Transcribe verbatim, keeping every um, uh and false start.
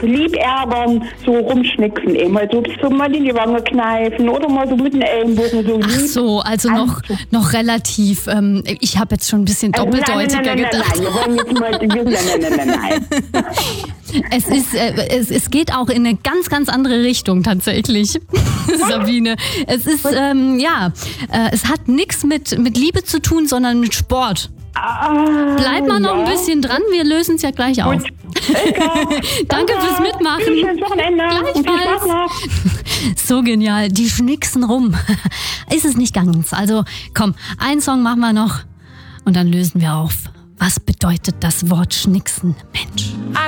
lieb ärgern, so rumschnicksen eben. Also so mal in die Wange kneifen oder mal so mit den Ellenbogen so lieb. Ach so, also noch, noch relativ, ähm, ich habe jetzt schon ein bisschen Also doppeldeutiger nein, nein, nein, gedacht. Nein, nein, wir wollen jetzt mal, wir, nein, nein, nein, nein. Es ist, äh, es, es geht auch in eine ganz, ganz andere Richtung tatsächlich, Sabine. Es ist, ähm, ja, äh, es hat nichts mit, mit Liebe zu tun, sondern mit Sport. Ah, Bleib mal noch ja. ein bisschen dran, wir lösen es ja gleich auf. Gut. Danke. Danke fürs Mitmachen. Schönes Wochenende. Und viel Spaß Gleichfalls. noch. So genial, die schnicksen rum. Ist es nicht ganz. Also komm, einen Song machen wir noch und dann lösen wir auf. Was bedeutet das Wort schnicksen, Mensch?